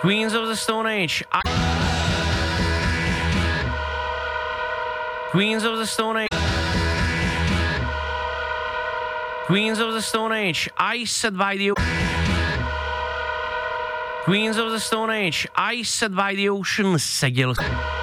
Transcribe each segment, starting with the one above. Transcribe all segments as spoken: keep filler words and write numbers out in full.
Queens of the Stone Age. I... Queens of the Stone Age. Queens of the Stone Age. I said by the... Queens of the Stone Age. I said by the ocean. Seděl.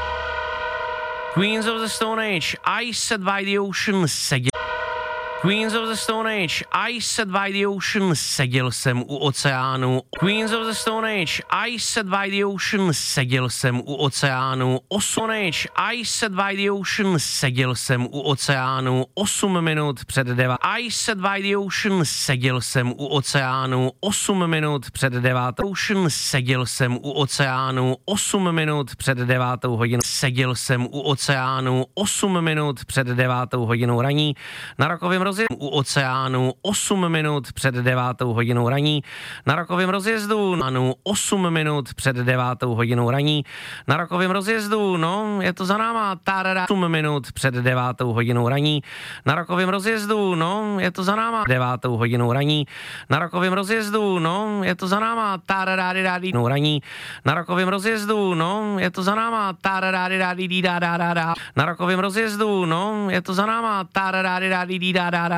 Queens of the Stone Age. I said by the ocean. Seděl. Queens of the Stone Age, I sat by the ocean, seděl jsem u oceánu. Queens of the Stone Age, I sat by the ocean, seděl jsem u oceánu. Stone Age, I sat by the ocean, seděl jsem u oceánu. Osm minut před devá. I sat by the ocean, seděl jsem u oceánu. Osm minut před devátou. Ocean, seděl jsem u oceánu. Osm minut před devátou hodinou. Seděl jsem u oceánu. Osm minut před devátou hodinou raní. Na rokovém rozjezdu u oceánu osm minut před devátou hodinou raní. Na rokovém rozjezdu ano, osm minut před devátou hodinou raní. Na rokovém rozjezdu, no, je to za náma. Tárada, osm minut před devátou hodinou raní. Na rokovém rozjezdu, no, je to za náma. Devátou hodinou raní. Na rokovém rozjezdu, no, je to za náma. Táradády raní. Na rokovém rozjezdu, no, je to za náma. Táradády Na rokovém rozjezdu, no, je to za náma. Táradády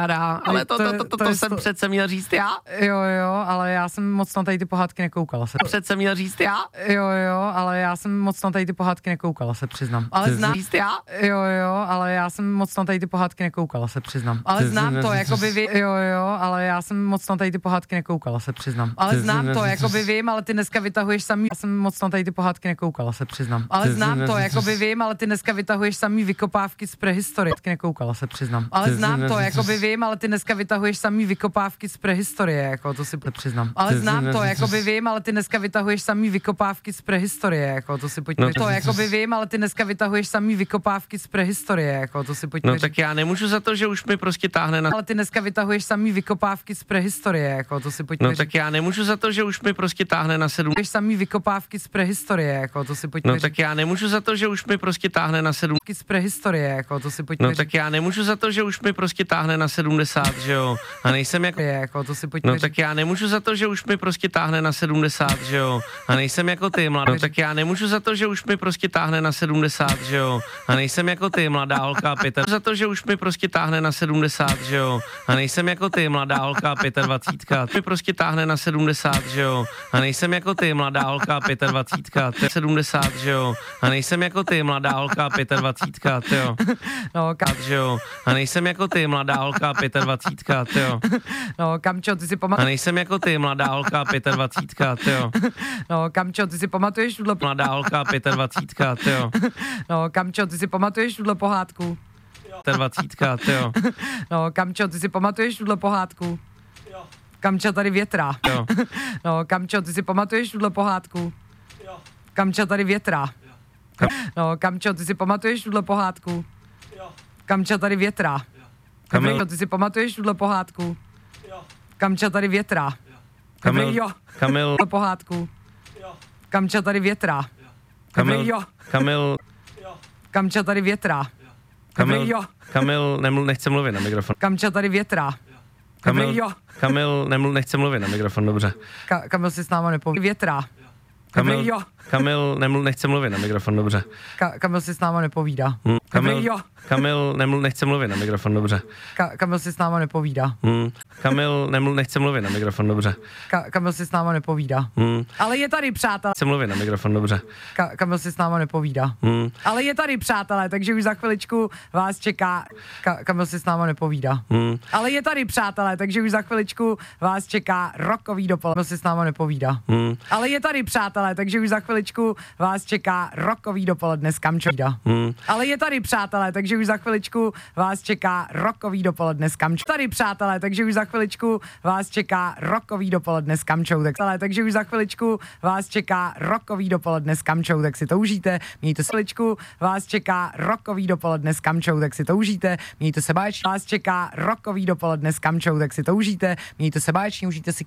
Ale to, to, to, to, to, to jsem to... přece měl říct já. Jo, jo, ale já jsem moc na tady ty pohádky nekoukala. Se... Přece měl říct já. Jo, jo, ale já jsem moc na tady ty pohádky nekoukala, se přiznám. Ale znám říct já. Jo, jo, ale já jsem moc na tady ty pohádky nekoukala, se přiznám. Ale znám to, jakoby vy... Jo, jo, ale já jsem moc na tady ty pohádky nekoukala, se přiznám. Ale znám to, jakoby vím, ale ty dneska vytahuješ samý... Já jsem moc na tady ty pohádky nekoukala, se přiznám. Ale znám to, jakoby vím, ale ty dneska vytahuješ samý vykopávky z prehistorie. Nekoukala, se přiznám. Ale znám to, jakoby vím, ale ty dneska vytahuješ samý vykopávky z prehistorie, jako to si přiznám. Ale znám to, jakoby vím, ale ty dneska vytahuješ samý vykopávky z prehistorie, jako to si pojďme. No, to jakoby vím, ale ty dneska vytahuješ samý vykopávky z prehistorie, jako to si pojďme. No tak já nemůžu za to, že už mi prostě táhne na... Ale ty dneska vytahuješ samý vykopávky z prehistorie, jako to si pojďme. No tak já nemůžu za to, že už mi prostě táhne na sedm... samý vykopávky z prehistorie, jako to si pojďme. No tak já nemůžu za to, že už mi prostě táhne na sedm... z prehistorie, jako to si pojďme. No tak já nemůžu za to, že už mi prostě táhne na sedmdesát, že jo. A nejsem jako... jako to si pojďme. No tak já nemůžu za to, že už mi prostě táhne na sedmdesát, že jo. A nejsem jako ty, mladá. No tak já nemůžu za to, že už mi prostě táhne na sedmdesát, že jo. A nejsem jako ty, mladá holka Peter. Za to, že už mi prostě táhne na sedmdesát, že jo. A nejsem jako ty, mladá holka dvacítka. Mi prostě táhne na sedmdesát, že jo. A nejsem jako ty, mladá holka dvacítka. To je sedmdesát, že jo. A nejsem jako ty, mladá holka dvacítka, to jo. No, kam... že jo. A nejsem jako ty, mladá holka dvacítka, to jo. No, Kamčo, ty si pamatuješ... A nejsem jako ty, mladá holka dvacítka, to jo. No, Kamčo, ty si pamatuješ tuhle... Mladá holka dvacítka, to jo. No, Kamčo, ty si pamatuješ tuhle pohádku? dvacítka, to jo. No, Kamčo, ty si pamatuješ tuhle pohádku? Jo. Kamča tady větrá. Jo. No, Kamčo, ty si pamatuješ tuhle pohádku? Jo. Kamča tady větrá. Jo. No, Kamčo, ty si pamatuješ tuhle pohádku? Jo. Kamča tady větrá. Kamil, ty si pamatuješ tuhle pohádku? Jo. Kamča tady větrá. Kamil, jo. Kamil, pohádku. Jo. Kamča tady větrá. Kamil, jo. Kamil, Jo. Kamča tady větrá. Kamil, jo. Kamil, nemlu, nechce mluvit na mikrofon. Kamča tady větrá. Kamil, jo. Kamil, nemlu, nechce mluvit na mikrofon, dobře. Ka- Kamil si s náma nepoví. Větrá. Kamil, jo. Kamil, nemlu, nechce mluvit na mikrofon, dobře. Ka- Kamil si s náma nepovídá. Hmm. Kamil, jo. Kamil, nemlu, nechce mluvit na mikrofon, dobře. Ka- Kamil si s náma nepovídá. Hmm. Kamil, nemlu, nechce mluvit na mikrofon, dobře. Ka- Kamil si s náma nepovídá. Hmm. Ale je tady, přátelé. Chce mluvit na mikrofon, dobře. Ka- Kamil si s náma nepovídá. Hmm. Ale je tady, přátelé, takže už za chviličku vás čeká... Ka- Kamil si s náma nepovídá. Hmm. Ale je tady, přátelé, takže už za chviličku vás čeká rokový dopoledne. Kamil si s náma nepovídá. Hmm. Ale je tady, přátelé, takže už za chviličku vás čeká rokový dopoledne s Kamčou. Hmm. Ale je tady, přátelé, takže už za chviličku vás čeká rokový dopoledne s Kamčou. Tady, přátelé, takže už za chviličku vás čeká rokový dopoledne s Kamčou. Tak, takže už za chviličku vás čeká rokový dopoledne s Kamčou, tak si to užijte. Mějte se chviličku, vás čeká rokový dopoledne s Kamčou, tak si to užijte. Mějte se báječně, vás čeká rokový dopoledne s Kamčou, tak si to užijte. Mějte se báječně, užijte si